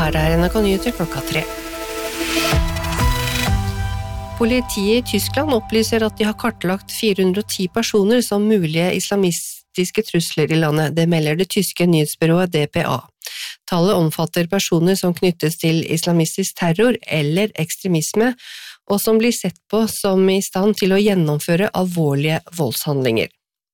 her NRK Nyheter 3. Politiet i Tyskland opplyser at de har kartlagt 410 personer som mulige islamistiske trusler i landet. Det melder det tyske nyhetsbyrået DPA. Tallet omfatter personer som knyttes til islamistisk terror eller ekstremisme, og som blir sett på som i stand til å gjennomføre alvorlige voldshandlinger.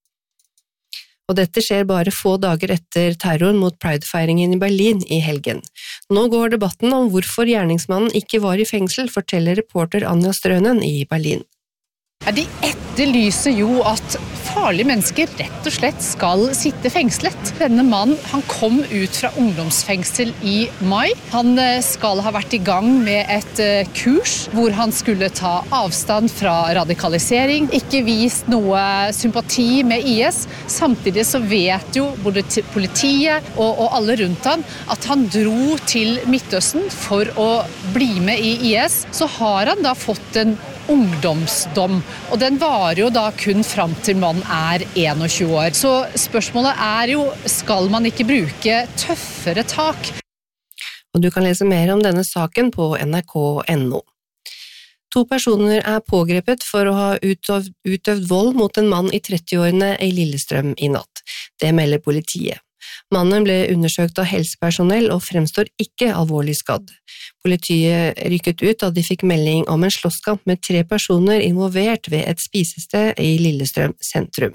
Og dette skjer bare få dager etter terroren mot Pride-feiringen i Berlin i helgen. Nå går debatten om hvorfor gjerningsmannen ikke var i fengsel, forteller reporter Anja Strønen i Berlin. Ja, de etterlyser jo at farlige mennesker rett og slett skal sitte fengslet. Denne mannen, han kom ut fra ungdomsfengsel i mai. Han skal ha vært i gang med et kurs hvor han skulle ta avstand fra radikalisering, ikke vist noe sympati med IS. Samtidig så vet jo både politiet og alle rundt han at han dro til Midtøsten for å bli med i IS. Så har han da fått en ungdomsdom, og den varer jo da kun fram til man er 21 år. Så spørsmålet er jo, skal man ikke bruke tøffere tak? Og du kan lese mer om denne saken på nrk.no. 2 personer er pågrepet for å ha utøvd vold mot en mann i 30-årene i Lillestrøm i natt. Det melder politiet. Mannen ble undersøkt av helsepersonell og fremstår ikke alvorlig skadd. Politiet rykket ut da de fikk melding om en slåsskamp med 3 personer involvert ved et spisested i Lillestrøm sentrum.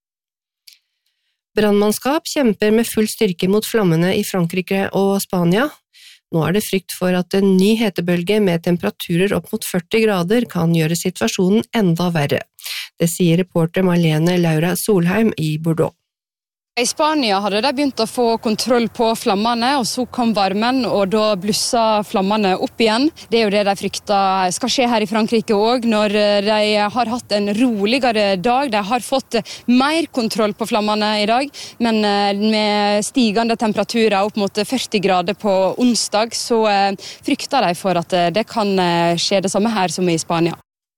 Brannmannskap kjemper med full styrke mot flammene i Frankrike og Spania. Nå er det frykt for at en ny hetebølge med temperaturer opp mot 40 grader kan gjøre situasjonen enda verre. Det sier reporter Marlene Laura Solheim i Bordeaux. I Spania hadde de begynt å få kontroll på flammene, og så kom varmen, og da blusset flammene opp igjen. Det er jo det de frykter skal skje her i Frankrike også, når de har hatt en roligere dag. De har fått mer kontroll på flammene i dag, men med stigende temperaturer opp mot 40 grader på onsdag, så frykter de for at det kan skje det samme her som i Spania.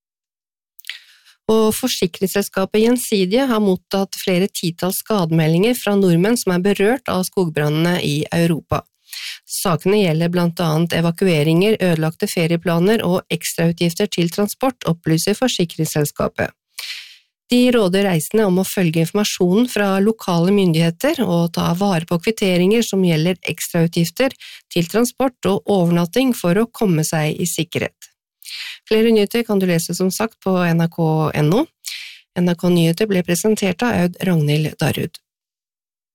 Og forsikringsselskapet Gjensidige har mottatt flere titalls skademeldinger fra nordmenn som er berørt av skogbrannene i Europa. Sakene gjelder blant annet evakueringer, ødelagte ferieplaner og ekstrautgifter til transport, opplyser forsikringsselskapet. De råder reisende om å følge informasjonen fra lokale myndigheter og ta vare på kvitteringer som gjelder ekstrautgifter til transport og overnatting for å komme seg i sikkerhet. Flere nyheter kan du lese som sagt på nrk.no. NRK Nyheter ble presentert av Aud Ragnhild Darud.